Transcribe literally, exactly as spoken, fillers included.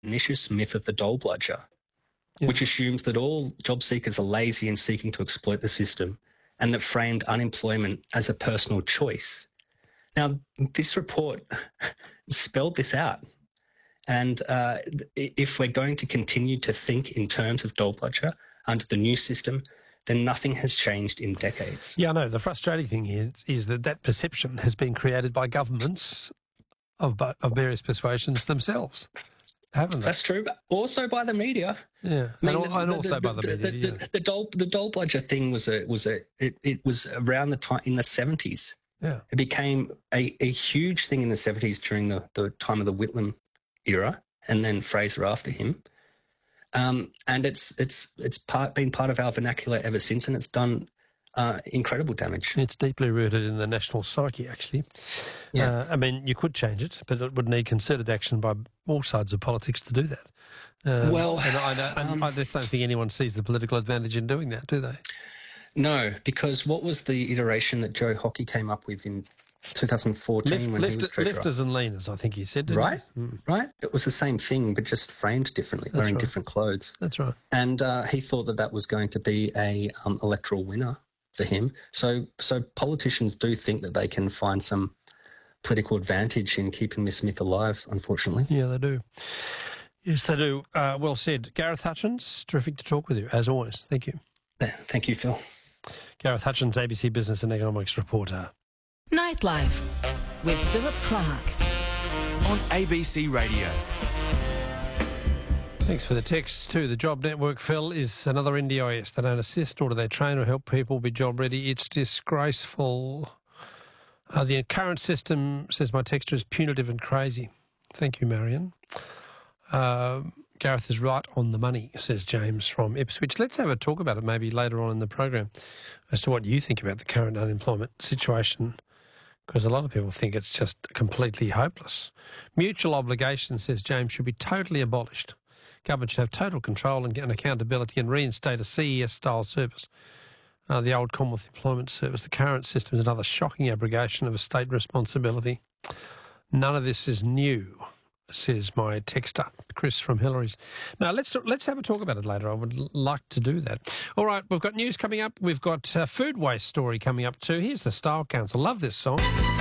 pernicious myth of the dole bludger, yeah. which assumes that all job seekers are lazy and seeking to exploit the system, and that framed unemployment as a personal choice. Now, this report spelled this out. And uh, if we're going to continue to think in terms of dole bludger under the new system, then nothing has changed in decades. Yeah, I know. The frustrating thing is, is that that perception has been created by governments of, of various persuasions themselves, haven't they? That's true, but also by the media. Yeah, I mean, and, the, and also the, by the, the media. The, yeah. the, the dole the dole bludger thing was a was a it, it was around the time in the seventies. Yeah, it became a, a huge thing in the seventies during the, the time of the Whitlam era, and then Fraser after him. Um, and it's it's it's part, been part of our vernacular ever since, and it's done uh, incredible damage. It's deeply rooted in the national psyche, actually. Yeah. Uh, I mean, you could change it, but it would need concerted action by all sides of politics to do that. Um, well, and, I, and um, I just don't think anyone sees the political advantage in doing that, do they? No, because what was the iteration that Joe Hockey came up with in two thousand fourteen Lift, when lift, he was treasurer? Lifters and leaners, I think he said, didn't right? he? Mm. Right? It was the same thing, but just framed differently, That's wearing right. different clothes. That's right. And uh, he thought that that was going to be a um, electoral winner for him. So, so politicians do think that they can find some political advantage in keeping this myth alive, unfortunately. Yeah, they do. Yes, they do. Uh, well said. Gareth Hutchins, terrific to talk with you, as always. Thank you. Thank you, Phil. Gareth Hutchins, A B C Business and Economics reporter. Nightlife with Philip Clark on A B C Radio. Thanks for the text too. The Job Network, Phil, is another N D I S. They don't assist or do they train or help people be job ready. It's disgraceful. Uh, the current system, says my texter, is punitive and crazy. Thank you, Marion. Uh, Gareth is right on the money, says James from Ipswich. Let's have a talk about it maybe later on in the program as to what you think about the current unemployment situation, because a lot of people think it's just completely hopeless. Mutual obligation, says James, should be totally abolished. Government should have total control and accountability and reinstate a C E S-style service, uh, the old Commonwealth Employment Service. The current system is another shocking abrogation of a state responsibility. None of this is new, says my texter, Chris from Hillary's. Now, let's let's have a talk about it later. I would l- like to do that. All right, we've got news coming up. We've got a food waste story coming up too. Here's the Style Council. Love this song.